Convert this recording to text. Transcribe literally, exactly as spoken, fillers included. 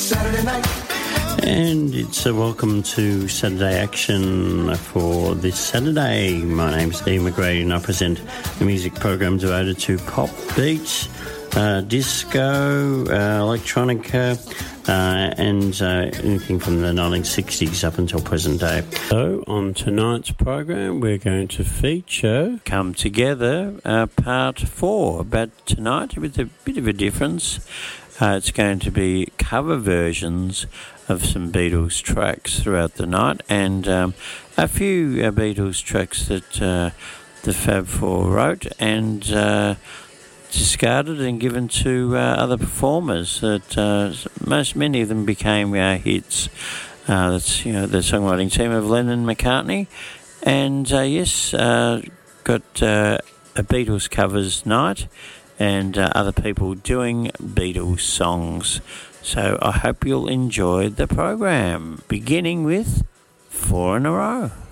Saturday night. And it's a welcome to Saturday Action for this Saturday. My name's Ian McGrady and I present the music program devoted to pop, beat, uh, disco, uh, electronica, uh, and uh, anything from the nineteen sixties up until present day. So on tonight's program we're going to feature Come Together, uh, part four, but tonight with a bit of a difference. Uh, it's going to be cover versions of some Beatles tracks throughout the night, and um, a few uh, Beatles tracks that uh, the Fab Four wrote and uh, discarded and given to uh, other performers. That uh, most many of them became uh, hits. Uh, that's you know the songwriting team of Lennon and McCartney, and uh, yes, uh, got uh, a Beatles covers night. And uh, other people doing Beatles songs. So I hope you'll enjoy the program, beginning with Four in a Row.